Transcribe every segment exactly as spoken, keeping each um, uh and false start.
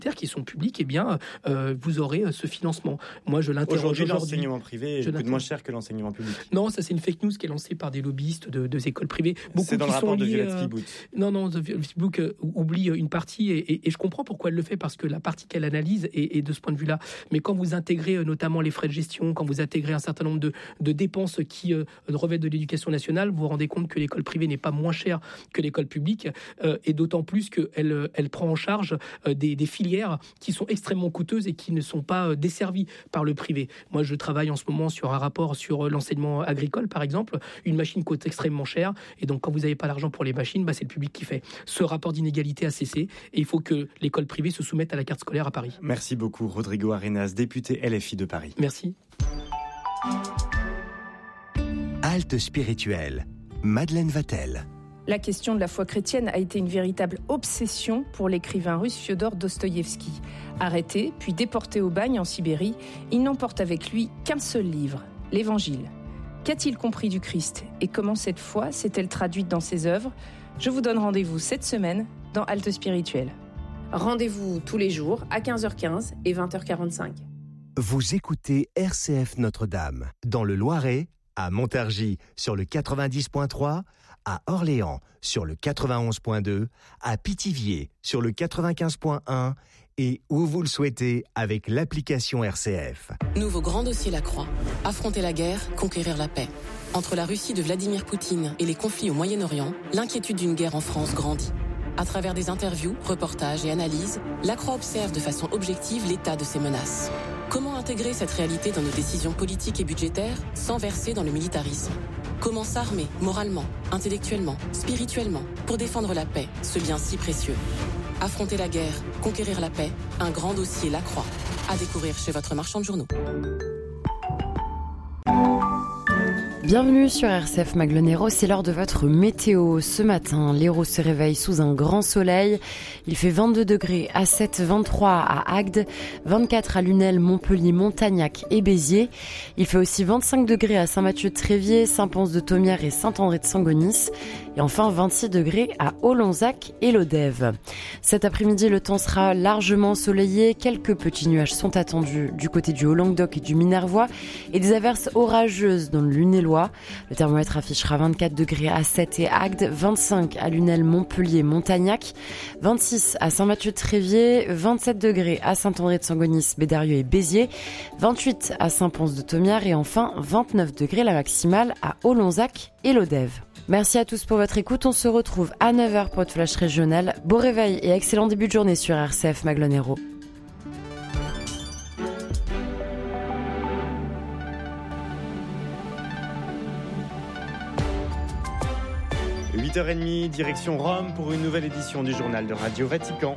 qui sont publics, eh bien, euh, vous aurez ce financement. Moi, je l'interroge aujourd'hui. aujourd'hui. L'enseignement privé coûte moins cher que l'enseignement public. Non, ça c'est une fake news qui est lancée par des lobbyistes de, de écoles privées. Beaucoup c'est dans qui le rapport sont de liés, Violette euh, Spibout. Non, non, Facebook euh, oublie une partie et, et, et je comprends pourquoi elle le fait, parce que la partie qu'elle analyse est, est de ce point de vue-là. Mais quand vous intégrez euh, notamment les frais de gestion, quand vous intégrez un certain nombre de, de dépenses qui euh, revêtent de l'éducation nationale, vous vous rendez compte que l'école privée n'est pas moins chère que l'école publique, euh, et d'autant plus qu'elle elle prend en charge euh, des, des filières qui sont extrêmement coûteuses et qui ne sont pas euh, desservies par le privé. Moi, je travaille en ce moment sur un rapport sur euh, l'enseignement agricole, par exemple. Une machine coûte extrêmement cher, et donc quand vous n'avez pas l'argent pour les machines, bah, c'est le public qui fait. Ce rapport d'inégalité a cessé, et il faut que l'école privée se soumette à la carte scolaire à Paris. Merci beaucoup, Rodrigo Arenas, député L F I de Paris. Merci. Halte spirituelle, Madeleine Vatel. La question de la foi chrétienne a été une véritable obsession pour l'écrivain russe Fiodor Dostoïevski. Arrêté, puis déporté au bagne en Sibérie, il n'emporte avec lui qu'un seul livre, l'Évangile. Qu'a-t-il compris du Christ et comment cette foi s'est-elle traduite dans ses œuvres ? Je vous donne rendez-vous cette semaine dans Halte spirituelle. Rendez-vous tous les jours à quinze heures quinze et vingt heures quarante-cinq. Vous écoutez R C F Notre-Dame, dans le Loiret, à Montargis sur le quatre-vingt-dix point trois, à Orléans sur le quatre-vingt-onze point deux, à Pithiviers sur le quatre-vingt-quinze point un et où vous le souhaitez avec l'application R C F. Nouveau grand dossier La Croix. Affronter la guerre, conquérir la paix. Entre la Russie de Vladimir Poutine et les conflits au Moyen-Orient, l'inquiétude d'une guerre en France grandit. À travers des interviews, reportages et analyses, La Croix observe de façon objective l'état de ces menaces. Comment intégrer cette réalité dans nos décisions politiques et budgétaires sans verser dans le militarisme ? Comment s'armer moralement, intellectuellement, spirituellement pour défendre la paix, ce bien si précieux ? Affronter la guerre, conquérir la paix, un grand dossier La Croix. À découvrir chez votre marchand de journaux. Bienvenue sur R C F Maglone Hérault, c'est l'heure de votre météo. Ce matin, l'Hérault se réveille sous un grand soleil. Il fait vingt-deux degrés à Sète, vingt-trois à Agde, vingt-quatre à Lunel, Montpellier, Montagnac et Béziers. Il fait aussi vingt-cinq degrés à Saint-Mathieu-de-Tréviers, Saint-Pons-de-Thomières et Saint-André-de-Sangonis. Et enfin vingt-six degrés à Olonzac et Lodève. Cet après-midi, le temps sera largement ensoleillé. Quelques petits nuages sont attendus du côté du Haut-Languedoc et du Minervois et des averses orageuses dans le Lunélois. Le thermomètre affichera vingt-quatre degrés à Sète et Agde, vingt-cinq à Lunel, Montpellier, Montagnac, vingt-six à Saint-Mathieu-de-Tréviers, vingt-sept degrés à Saint-André-de-Sangonis, Bédarieux et Béziers, vingt-huit à Saint-Pons-de-Thomières et enfin vingt-neuf degrés la maximale à Olonzac et Lodève. Merci à tous pour votre écoute. On se retrouve à neuf heures pour votre flash régional. Beau réveil et excellent début de journée sur R C F Maglone Hérault. huit heures trente, direction Rome pour une nouvelle édition du journal de Radio Vatican.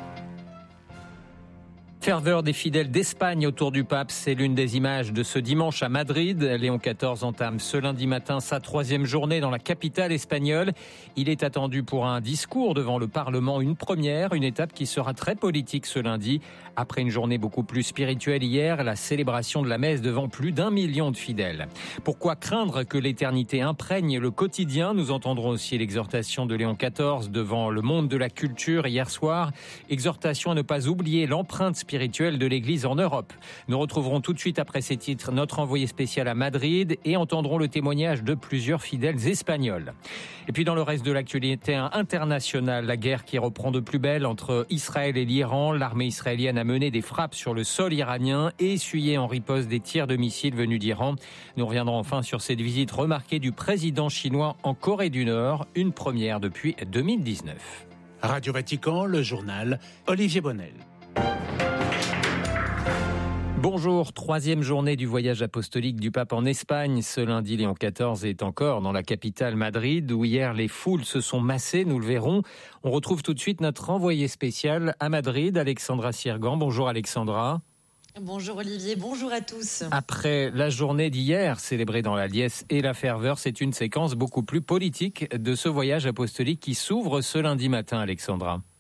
Ferveur des fidèles d'Espagne autour du pape, c'est l'une des images de ce dimanche à Madrid. Léon quatorze entame ce lundi matin sa troisième journée dans la capitale espagnole. Il est attendu pour un discours devant le Parlement, une première, une étape qui sera très politique ce lundi. Après une journée beaucoup plus spirituelle hier, la célébration de la messe devant plus d'un million de fidèles. Pourquoi craindre que l'éternité imprègne le quotidien ? Nous entendrons aussi l'exhortation de Léon quatorze devant le monde de la culture hier soir. Exhortation à ne pas oublier l'empreinte spirituelle de l'Église en Europe. Nous retrouverons tout de suite après ces titres notre envoyé spécial à Madrid et entendrons le témoignage de plusieurs fidèles espagnols. Et puis dans le reste de l'actualité internationale, la guerre qui reprend de plus belle entre Israël et l'Iran. L'armée israélienne a mené des frappes sur le sol iranien et essuyé en riposte des tirs de missiles venus d'Iran. Nous reviendrons enfin sur cette visite remarquée du président chinois en Corée du Nord, une première depuis deux mille dix-neuf. Radio Vatican, le journal Olivier Bonnel. Bonjour, troisième journée du voyage apostolique du pape en Espagne. Ce lundi, Léon quatorze est encore dans la capitale Madrid, où hier les foules se sont massées, nous le verrons. On retrouve tout de suite notre envoyé spécial à Madrid, Alexandra Sirgan. Bonjour Alexandra. Bonjour Olivier, bonjour à tous. Après la journée d'hier, célébrée dans la liesse et la ferveur, c'est une séquence beaucoup plus politique de ce voyage apostolique qui s'ouvre ce lundi matin, Alexandra.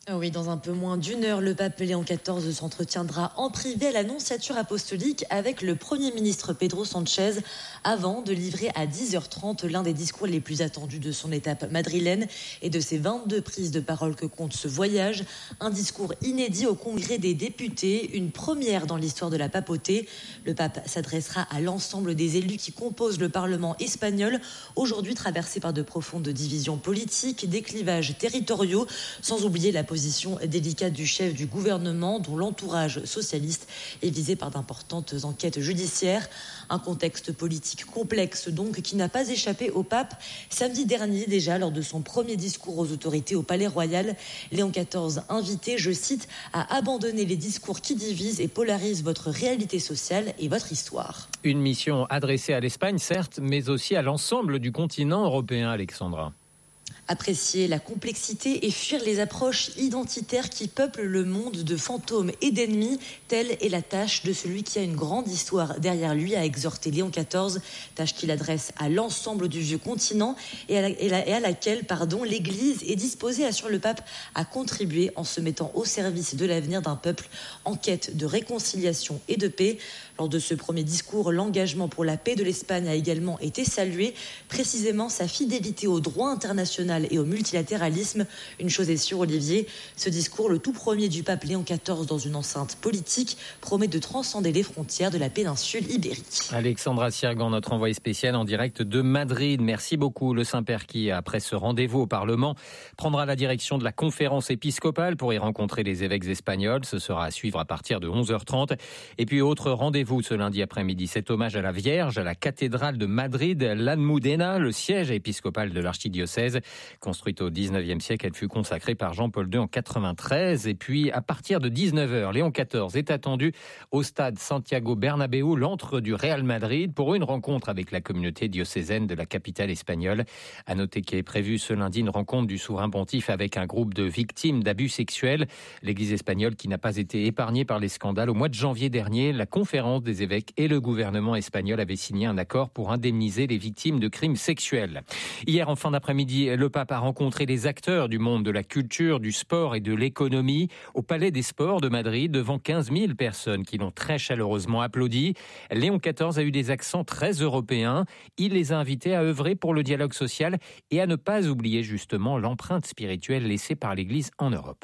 Oui, dans un peu moins d'une heure, le pape Léon quatorze s'entretiendra en privé à l'Annonciature apostolique avec le Premier ministre Pedro Sánchez avant de livrer à dix heures trente l'un des discours les plus attendus de son étape madrilène et de ses vingt-deux prises de parole que compte ce voyage. Un discours inédit au Congrès des députés, une première dans l'histoire de la papauté. Le pape s'adressera à l'ensemble des élus qui composent le Parlement espagnol, aujourd'hui traversé par de profondes divisions politiques, des clivages territoriaux, sans oublier la position position délicate du chef du gouvernement dont l'entourage socialiste est visé par d'importantes enquêtes judiciaires. Un contexte politique complexe donc qui n'a pas échappé au pape. Samedi dernier déjà, lors de son premier discours aux autorités au Palais Royal, Léon quatorze invitait, je cite, à abandonner les discours qui divisent et polarisent votre réalité sociale et votre histoire. Une mission adressée à l'Espagne, certes, mais aussi à l'ensemble du continent européen, Alexandra. Apprécier la complexité et fuir les approches identitaires qui peuplent le monde de fantômes et d'ennemis, telle est la tâche de celui qui a une grande histoire derrière lui, a exhorté Léon quatorze, tâche qu'il adresse à l'ensemble du vieux continent et à, la, et la, et à laquelle pardon, l'Église est disposée, assure le pape, à contribuer en se mettant au service de l'avenir d'un peuple en quête de réconciliation et de paix. Lors de ce premier discours, l'engagement pour la paix de l'Espagne a également été salué, précisément sa fidélité au droit international et au multilatéralisme. Une chose est sûre, Olivier, ce discours, le tout premier du pape Léon quatorze dans une enceinte politique, promet de transcender les frontières de la péninsule ibérique. Alexandra Sirgan, notre envoyée spéciale en direct de Madrid. Merci beaucoup. Le Saint-Père qui, après ce rendez-vous au Parlement, prendra la direction de la conférence épiscopale pour y rencontrer les évêques espagnols. Ce sera à suivre à partir de onze heures trente. Et puis, autre rendez-vous ce lundi après-midi, cet hommage à la Vierge, à la cathédrale de Madrid, l'Almudena, le siège épiscopal de l'archidiocèse. Construite au dix-neuvième siècle, elle fut consacrée par Jean-Paul deux en quatre-vingt-treize. Et puis, à partir de dix-neuf heures, Léon quatorze est attendu au stade Santiago Bernabéu, l'antre du Real Madrid, pour une rencontre avec la communauté diocésaine de la capitale espagnole. À noter qu'est prévue ce lundi une rencontre du souverain pontife avec un groupe de victimes d'abus sexuels. L'Église espagnole qui n'a pas été épargnée par les scandales. Au mois de janvier dernier, la conférence des évêques et le gouvernement espagnol avaient signé un accord pour indemniser les victimes de crimes sexuels. Hier, en fin d'après-midi, le pape a rencontré les acteurs du monde de la culture, du sport et de l'économie au Palais des Sports de Madrid devant quinze mille personnes qui l'ont très chaleureusement applaudi. Léon quatorze a eu des accents très européens. Il les a invités à œuvrer pour le dialogue social et à ne pas oublier justement l'empreinte spirituelle laissée par l'Église en Europe.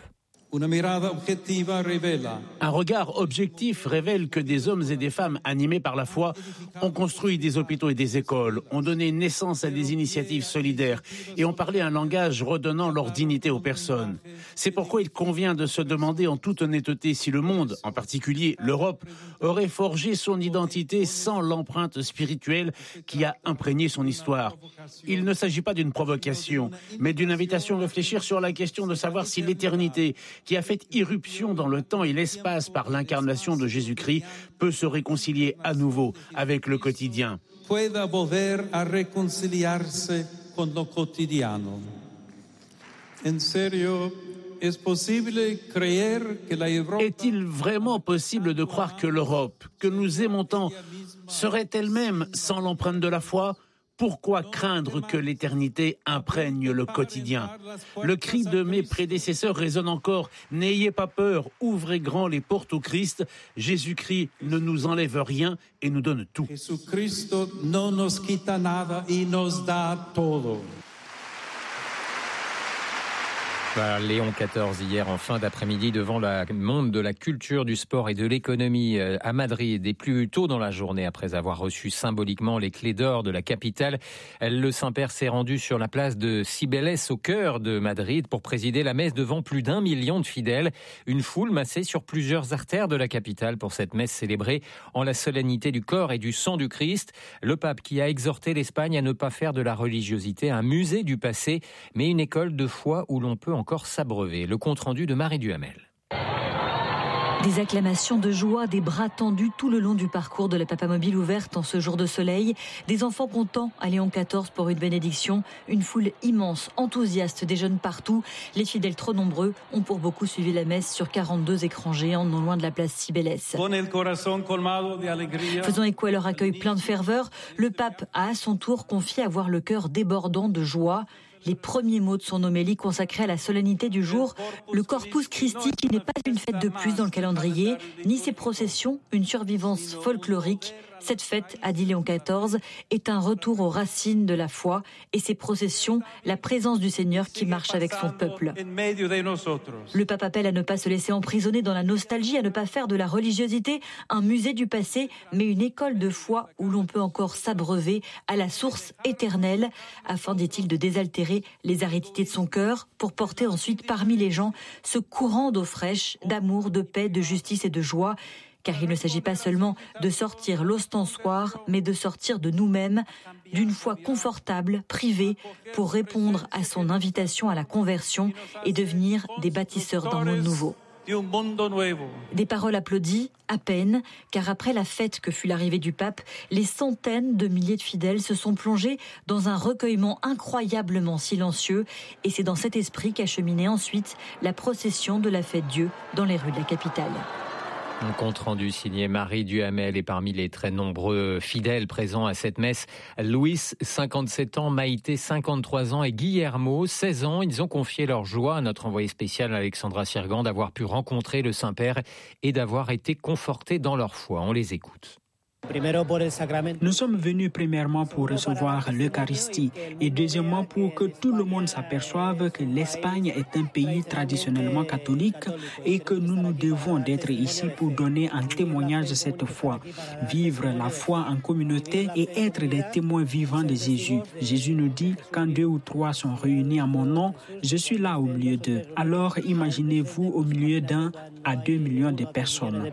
Un regard objectif révèle que des hommes et des femmes animés par la foi ont construit des hôpitaux et des écoles, ont donné naissance à des initiatives solidaires et ont parlé un langage redonnant leur dignité aux personnes. C'est pourquoi il convient de se demander en toute honnêteté si le monde, en particulier l'Europe, aurait forgé son identité sans l'empreinte spirituelle qui a imprégné son histoire. Il ne s'agit pas d'une provocation, mais d'une invitation à réfléchir sur la question de savoir si l'éternité, qui a fait irruption dans le temps et l'espace par l'incarnation de Jésus-Christ, peut se réconcilier à nouveau avec le quotidien. Pueda volver a reconciliarse con lo cotidiano. En serio, es posible creer que la Europa... Est-il vraiment possible de croire que l'Europe, que nous aimons tant, serait elle-même sans l'empreinte de la foi ? Pourquoi craindre que l'éternité imprègne le quotidien ? Le cri de mes prédécesseurs résonne encore. N'ayez pas peur, ouvrez grand les portes au Christ. Jésus-Christ ne nous enlève rien et nous donne tout. Jesucristo no nos quita nada y nos da todo. Voilà, Léon quatorze hier en fin d'après-midi devant le monde de la culture, du sport et de l'économie à Madrid. Et plus tôt dans la journée, après avoir reçu symboliquement les clés d'or de la capitale, le Saint-Père s'est rendu sur la place de Cibeles au cœur de Madrid pour présider la messe devant plus d'un million de fidèles. Une foule massée sur plusieurs artères de la capitale pour cette messe célébrée en la solennité du corps et du sang du Christ. Le pape qui a exhorté l'Espagne à ne pas faire de la religiosité un musée du passé, mais une école de foi où l'on peut encore encore s'abreuver. Le compte-rendu de Marie Duhamel. Des acclamations de joie, des bras tendus tout le long du parcours de la Papamobile ouverte en ce jour de soleil. Des enfants contents à Léon quatorze pour une bénédiction. Une foule immense, enthousiaste, des jeunes partout. Les fidèles trop nombreux ont pour beaucoup suivi la messe sur quarante-deux écrans géants non loin de la place Cibeles. Faisant écho à leur accueil plein de ferveur, le pape a à son tour confié avoir le cœur débordant de joie. les premiers mots de son homélie consacrée à la solennité du jour, le Corpus Christi, qui n'est pas une fête de plus dans le calendrier, ni ses processions, une survivance folklorique. Cette fête, a dit Léon quatorze, est un retour aux racines de la foi et ses processions, la présence du Seigneur qui marche avec son peuple. Le pape appelle à ne pas se laisser emprisonner dans la nostalgie, à ne pas faire de la religiosité un musée du passé, mais une école de foi où l'on peut encore s'abreuver à la source éternelle, afin, dit-il, de désaltérer les aridités de son cœur, pour porter ensuite parmi les gens ce courant d'eau fraîche, d'amour, de paix, de justice et de joie. Car il ne s'agit pas seulement de sortir l'ostensoir, mais de sortir de nous-mêmes, d'une foi confortable, privée, pour répondre à son invitation à la conversion et devenir des bâtisseurs d'un monde nouveau. Des paroles applaudies, à peine, car après la fête que fut l'arrivée du pape, les centaines de milliers de fidèles se sont plongés dans un recueillement incroyablement silencieux, et c'est dans cet esprit qu'acheminait ensuite la procession de la fête Dieu dans les rues de la capitale. Un compte rendu signé Marie Duhamel, et parmi les très nombreux fidèles présents à cette messe, Louis, cinquante-sept ans, Maïté, cinquante-trois ans et Guillermo, seize ans. Ils ont confié leur joie à notre envoyé spécial Alexandra Sirgan d'avoir pu rencontrer le Saint-Père et d'avoir été confortés dans leur foi. On les écoute. Nous sommes venus premièrement pour recevoir l'Eucharistie et deuxièmement pour que tout le monde s'aperçoive que l'Espagne est un pays traditionnellement catholique et que nous nous devons d'être ici pour donner un témoignage de cette foi, vivre la foi en communauté et être des témoins vivants de Jésus. Jésus nous dit, quand deux ou trois sont réunis en mon nom, je suis là au milieu d'eux. Alors imaginez-vous au milieu d'un à deux millions de personnes.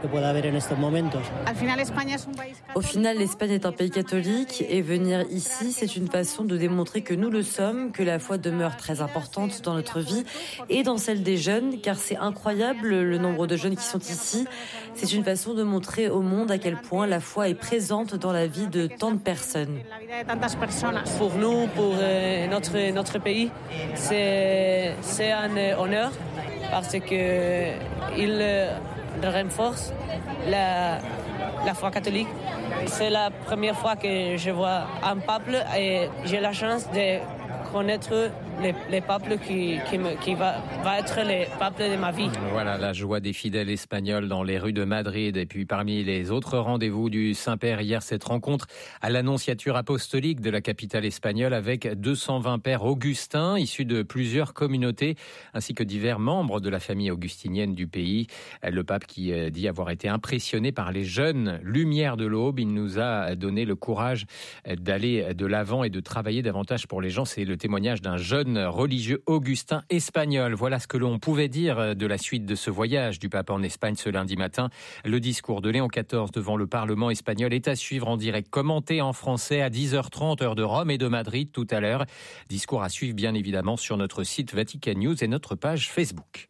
Au final, l'Espagne est un pays catholique et venir ici, c'est une façon de démontrer que nous le sommes, que la foi demeure très importante dans notre vie et dans celle des jeunes, car c'est incroyable le nombre de jeunes qui sont ici. C'est une façon de montrer au monde à quel point la foi est présente dans la vie de tant de personnes. Pour nous, pour notre, notre pays, c'est, c'est un honneur parce qu'il renforce la la foi catholique. C'est la première fois que je vois un peuple et j'ai la chance de connaître les, les peuples qui, qui, me, qui va, va être les peuples de ma vie. Voilà la joie des fidèles espagnols dans les rues de Madrid. Et puis parmi les autres rendez-vous du Saint-Père hier, cette rencontre à l'Annonciature apostolique de la capitale espagnole avec deux cent vingt pères augustins issus de plusieurs communautés ainsi que divers membres de la famille augustinienne du pays. Le pape qui dit avoir été impressionné par les jeunes lumières de l'aube. Il nous a donné le courage d'aller de l'avant et de travailler davantage pour les gens. C'est le témoignage d'un jeune religieux augustin espagnol. Voilà ce que l'on pouvait dire de la suite de ce voyage du pape en Espagne ce lundi matin. Le discours de Léon quatorze devant le Parlement espagnol est à suivre en direct, commenté en français à dix heures trente, heure de Rome et de Madrid tout à l'heure. Discours à suivre bien évidemment sur notre site Vatican News et notre page Facebook.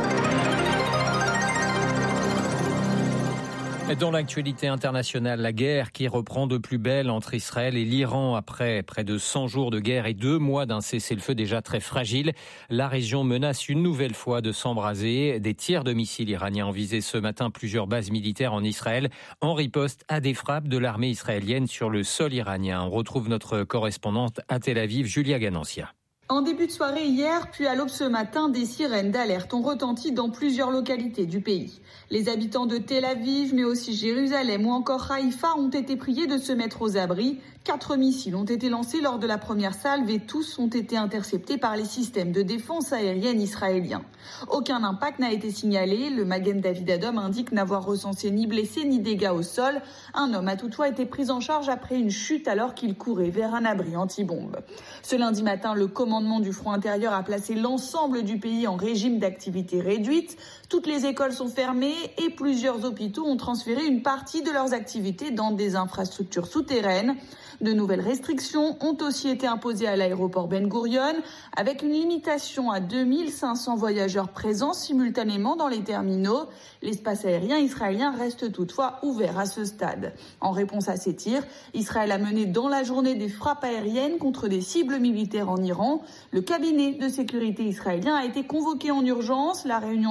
Dans l'actualité internationale, la guerre qui reprend de plus belle entre Israël et l'Iran après près de cent jours de guerre et deux mois d'un cessez-le-feu déjà très fragile. La région menace une nouvelle fois de s'embraser. Des tirs de missiles iraniens ont visé ce matin plusieurs bases militaires en Israël en riposte à des frappes de l'armée israélienne sur le sol iranien. On retrouve notre correspondante à Tel Aviv, Julia Ganancia. En début de soirée hier, puis à l'aube ce matin, des sirènes d'alerte ont retenti dans plusieurs localités du pays. Les habitants de Tel Aviv, mais aussi Jérusalem ou encore Haïfa ont été priés de se mettre aux abris. Quatre missiles ont été lancés lors de la première salve et tous ont été interceptés par les systèmes de défense aérienne israéliens. Aucun impact n'a été signalé. Le Magen David Adom indique n'avoir recensé ni blessés ni dégâts au sol. Un homme a toutefois été pris en charge après une chute alors qu'il courait vers un abri anti-bombe. Ce lundi matin, le commandement du front intérieur a placé l'ensemble du pays en régime d'activité réduite. Toutes les écoles sont fermées et plusieurs hôpitaux ont transféré une partie de leurs activités dans des infrastructures souterraines. De nouvelles restrictions ont aussi été imposées à l'aéroport Ben Gurion avec une limitation à deux mille cinq cents voyageurs présents simultanément dans les terminaux. L'espace aérien israélien reste toutefois ouvert à ce stade. En réponse à ces tirs, Israël a mené dans la journée des frappes aériennes contre des cibles militaires en Iran. Le cabinet de sécurité israélien a été convoqué en urgence. La réunion devrait se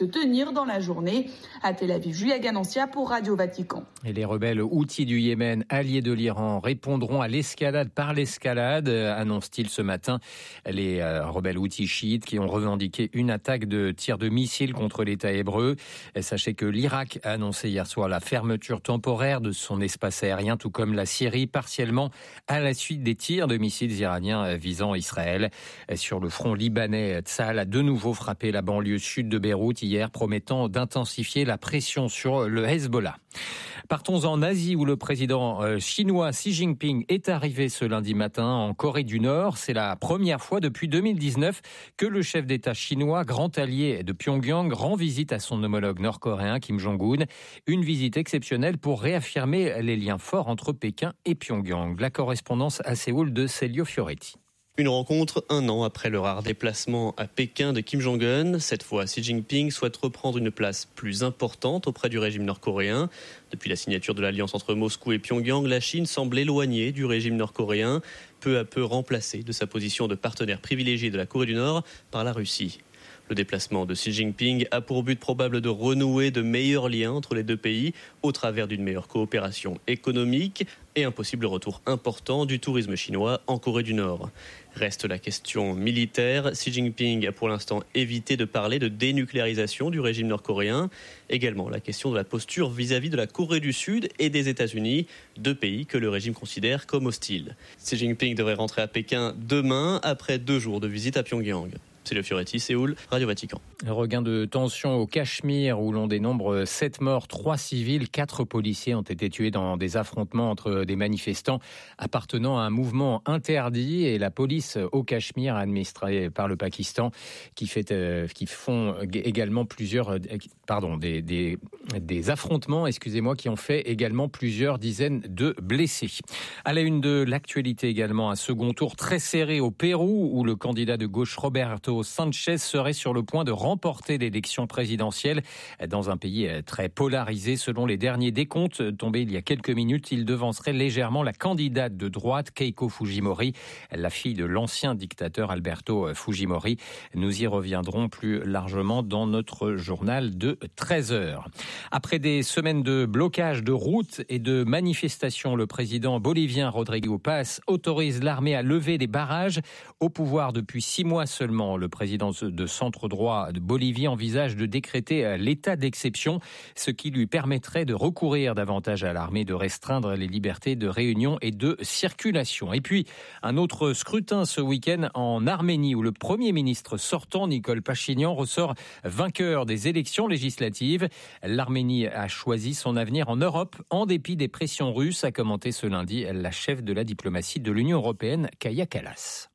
tenir dans la journée. À Tel Aviv, Julia Ganancia pour Radio Vatican. Et les rebelles houthis du Yémen, alliés de l'Iran, répondront à l'escalade par l'escalade, annonce-t-il ce matin. Les rebelles houthis chiites qui ont revendiqué une attaque de tir de missiles contre l'État hébreu. Sachez que l'Irak a annoncé hier soir la fermeture temporaire de son espace aérien, tout comme la Syrie, partiellement à la suite des tirs de missiles iraniens visant Israël. Sur le front libanais, Tsahal a de nouveau frappé la banlieue sud de Beyrouth hier, promettant d'intensifier la pression sur le Hezbollah. Partons en Asie où le président chinois Xi Jinping est arrivé ce lundi matin en Corée du Nord. C'est la première fois depuis deux mille dix-neuf que le chef d'État chinois, grand allié de Pyongyang, rend visite à son homologue nord-coréen Kim Jong-un. Une visite exceptionnelle pour réaffirmer les liens forts entre Pékin et Pyongyang. La correspondance à Séoul de Celio Fioretti. Une rencontre un an après le rare déplacement à Pékin de Kim Jong-un. Cette fois, Xi Jinping souhaite reprendre une place plus importante auprès du régime nord-coréen. Depuis la signature de l'alliance entre Moscou et Pyongyang, la Chine semble éloignée du régime nord-coréen, peu à peu remplacée de sa position de partenaire privilégié de la Corée du Nord par la Russie. Le déplacement de Xi Jinping a pour but probable de renouer de meilleurs liens entre les deux pays au travers d'une meilleure coopération économique et un possible retour important du tourisme chinois en Corée du Nord. Reste la question militaire. Xi Jinping a pour l'instant évité de parler de dénucléarisation du régime nord-coréen. Également la question de la posture vis-à-vis de la Corée du Sud et des États-Unis, deux pays que le régime considère comme hostiles. Xi Jinping devrait rentrer à Pékin demain après deux jours de visite à Pyongyang. C'est le Fioretti, Séoul, Radio Vatican. Un regain de tension au Cachemire où l'on dénombre sept morts, trois civils, quatre policiers ont été tués dans des affrontements entre des manifestants appartenant à un mouvement interdit et la police au Cachemire administrée par le Pakistan qui fait, euh, qui font également plusieurs, euh, pardon, des, des, des affrontements, excusez-moi, qui ont fait également plusieurs dizaines de blessés. À la une de l'actualité également, un second tour très serré au Pérou où le candidat de gauche Roberto Sanchez serait sur le point de remporter l'élection présidentielle dans un pays très polarisé. Selon les derniers décomptes tombés il y a quelques minutes, il devancerait légèrement la candidate de droite Keiko Fujimori, la fille de l'ancien dictateur Alberto Fujimori. Nous y reviendrons plus largement dans notre journal de treize heures. Après des semaines de blocage de routes et de manifestations, le président bolivien Rodrigo Paz autorise l'armée à lever des barrages. Au pouvoir depuis six mois seulement, le président de centre droit de Bolivie envisage de décréter l'état d'exception, ce qui lui permettrait de recourir davantage à l'armée, de restreindre les libertés de réunion et de circulation. Et puis, un autre scrutin ce week-end en Arménie où le Premier ministre sortant, Nikol Pachinian, ressort vainqueur des élections législatives. L'Arménie a choisi son avenir en Europe en dépit des pressions russes, a commenté ce lundi la chef de la diplomatie de l'Union européenne, Kaja Kallas.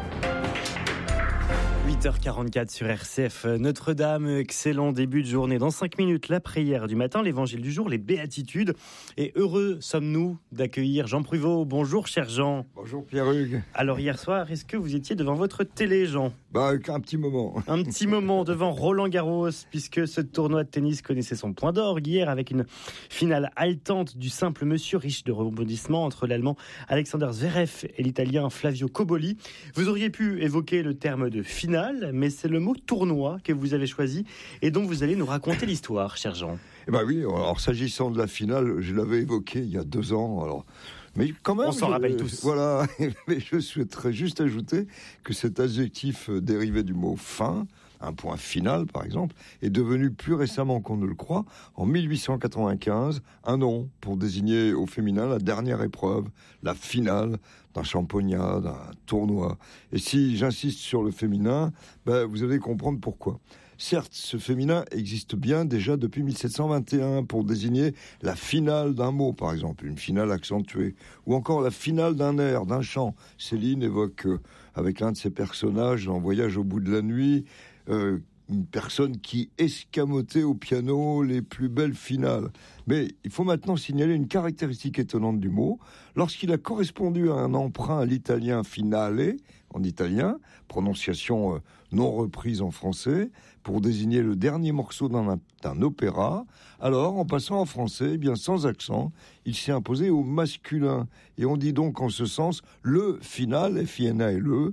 huit heures quarante-quatre sur R C F Notre-Dame, excellent début de journée. Dans cinq minutes, la prière du matin, l'évangile du jour, les béatitudes. Et heureux sommes-nous d'accueillir Jean Pruvot. Bonjour cher Jean. Bonjour Pierre-Hugues. Alors hier soir, est-ce que vous étiez devant votre télé, Jean ? Bah, un petit moment. Un petit moment devant Roland Garros, puisque ce tournoi de tennis connaissait son point d'orgue hier avec une finale haletante du simple monsieur riche de rebondissements entre l'Allemand Alexander Zverev et l'Italien Flavio Cobolli. Vous auriez pu évoquer le terme de finale, mais c'est le mot tournoi que vous avez choisi et dont vous allez nous raconter l'histoire, cher Jean. Eh ben oui, alors s'agissant de la finale, je l'avais évoqué il y a deux ans, alors... Mais quand même, on s'en je, rappelle tous. Voilà, mais je souhaiterais juste ajouter que cet adjectif dérivé du mot fin, un point final par exemple, est devenu plus récemment qu'on ne le croit, en mille huit cent quatre-vingt-quinze, un nom pour désigner au féminin la dernière épreuve, la finale d'un championnat, d'un tournoi. Et si j'insiste sur le féminin, ben, vous allez comprendre pourquoi. Certes, ce féminin existe bien déjà depuis mille sept cent vingt et un pour désigner la finale d'un mot, par exemple, une finale accentuée, ou encore la finale d'un air, d'un chant. Céline évoque euh, avec l'un de ses personnages dans Voyage au bout de la nuit, euh, une personne qui escamotait au piano les plus belles finales. Mais il faut maintenant signaler une caractéristique étonnante du mot. Lorsqu'il a correspondu à un emprunt à l'italien finale, en italien, prononciation euh, non reprise en français, pour désigner le dernier morceau d'un, d'un opéra, alors, en passant en français, eh bien sans accent, il s'est imposé au masculin. Et on dit donc en ce sens le final, F I N A L E,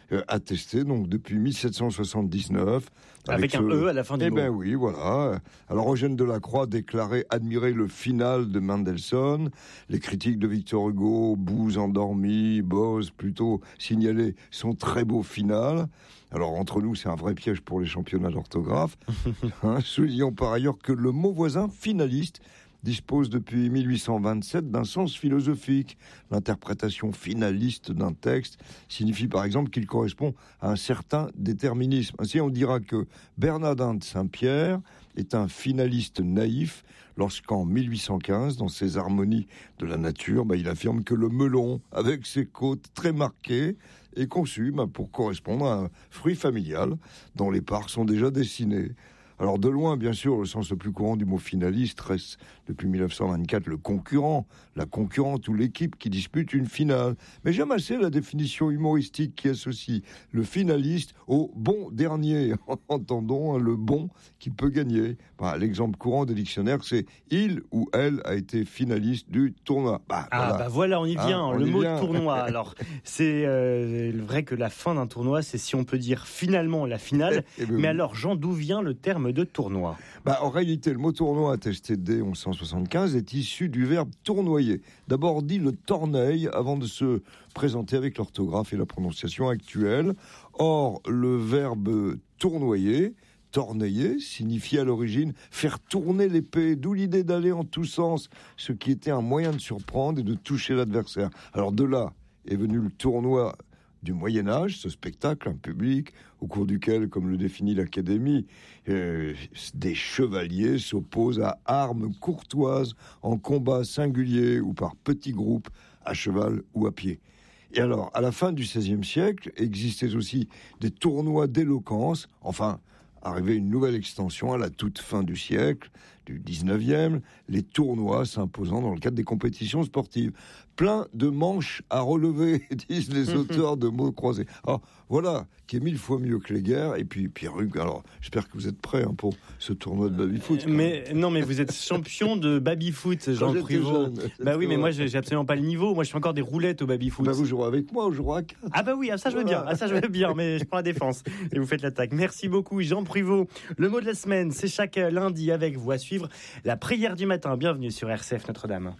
euh, attesté donc depuis mille sept cent soixante-dix-neuf. Avec, avec un ce... E à la fin du eh mot. Eh bien oui, voilà. Alors Eugène Delacroix déclarait admirer le final de Mendelssohn. Les critiques de Victor Hugo, Bouze endormi, Boz plutôt signalé son très beau final. Alors entre nous, c'est un vrai piège pour les championnats d'orthographe. hein, soulignons par ailleurs que le mot voisin finaliste dispose depuis mille huit cent vingt-sept d'un sens philosophique. L'interprétation finaliste d'un texte signifie par exemple qu'il correspond à un certain déterminisme. Ainsi, on dira que Bernardin de Saint-Pierre est un finaliste naïf lorsqu'en mille huit cent quinze, dans ses harmonies de la nature, bah, il affirme que le melon, avec ses côtes très marquées, est conçu bah, pour correspondre à un fruit familial dont les parts sont déjà dessinées. Alors de loin, bien sûr, le sens le plus courant du mot finaliste reste depuis mille neuf cent vingt-quatre le concurrent, la concurrente ou l'équipe qui dispute une finale. Mais j'aime assez la définition humoristique qui associe le finaliste au bon dernier. Entendons hein, le bon qui peut gagner. Bah, l'exemple courant des dictionnaires, c'est il ou elle a été finaliste du tournoi. Bah, ah voilà. bah voilà, on y vient. Hein, on le y mot vient. tournoi. Alors c'est euh, vrai que la fin d'un tournoi, c'est si on peut dire finalement la finale. Eh ben, mais oui. alors Jean, d'où vient le terme de tournoi? Bah, en réalité, le mot tournoi attesté dès mille onze cent soixante-quinze est issu du verbe tournoyer. D'abord dit le torneil avant de se présenter avec l'orthographe et la prononciation actuelle. Or, le verbe tournoyer, torneiller, signifie à l'origine faire tourner l'épée, d'où l'idée d'aller en tous sens, ce qui était un moyen de surprendre et de toucher l'adversaire. Alors de là est venu le tournoi du Moyen-Âge, ce spectacle, un public, au cours duquel, comme le définit l'Académie, euh, des chevaliers s'opposent à armes courtoises, en combat singulier ou par petits groupes, à cheval ou à pied. Et alors, à la fin du seizième siècle, existaient aussi des tournois d'éloquence, enfin, arrivait une nouvelle extension à la toute fin du siècle, du dix-neuvième, les tournois s'imposant dans le cadre des compétitions sportives. Plein de manches à relever, disent les auteurs de mots croisés. Alors, voilà, qui est mille fois mieux que les guerres. Et puis, Pierre Hugues, alors, j'espère que vous êtes prêts hein, pour ce tournoi de baby-foot. Mais, non, mais vous êtes champion de baby-foot, Jean Privot. Bah oui, mais moi, j'ai, j'ai absolument pas le niveau. Moi, je fais encore des roulettes au baby-foot. Bah, vous jouerez avec moi, on jouera à quatre. Ah bah oui, ah, ça je veux bien, ah, ça je veux bien, mais je prends la défense. Et vous faites l'attaque. Merci beaucoup, Jean Privot. Le mot de la semaine, c'est chaque lundi avec vous à suivre la prière du matin. Bienvenue sur R C F Notre-Dame.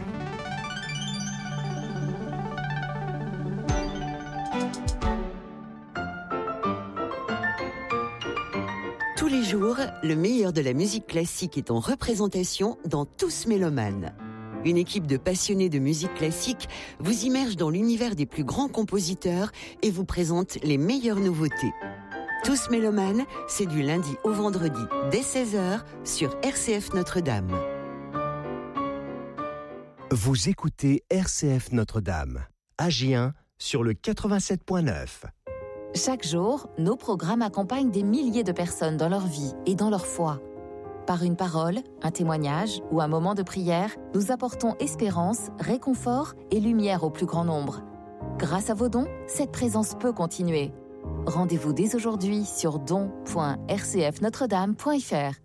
Tous les jours, le meilleur de la musique classique est en représentation dans Tous Mélomanes. Une équipe de passionnés de musique classique vous immerge dans l'univers des plus grands compositeurs et vous présente les meilleures nouveautés. Tous Mélomanes, c'est du lundi au vendredi dès seize heures sur R C F Notre-Dame. Vous écoutez R C F Notre-Dame, à Gien, sur le quatre-vingt-sept point neuf. Chaque jour, nos programmes accompagnent des milliers de personnes dans leur vie et dans leur foi. Par une parole, un témoignage ou un moment de prière, nous apportons espérance, réconfort et lumière au plus grand nombre. Grâce à vos dons, cette présence peut continuer. Rendez-vous dès aujourd'hui sur don point r c f notre dame point f r.